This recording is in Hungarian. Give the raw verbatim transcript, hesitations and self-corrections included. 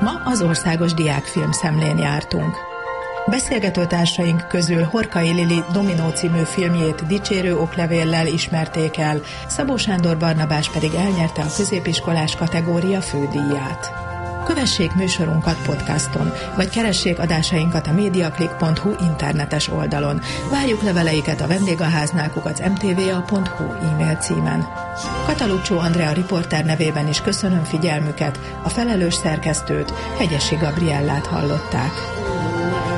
Ma az Országos Diákfilm Szemlén jártunk. Beszélgető társaink közül Horkai Lili Dominó című filmjét dicsérő oklevéllel ismerték el, Szabó Sándor Barnabás pedig elnyerte a középiskolás kategória fődíját. Kövessék műsorunkat podcaston, vagy keressék adásainkat a mediaclick pont hu internetes oldalon. Várjuk leveleiket a vendégháznál kukac em té vé á pont hu e-mail címen. Kataluccsó Andrea riporter nevében is köszönöm figyelmüket, a felelős szerkesztőt, Hegyesi Gabriellát hallották.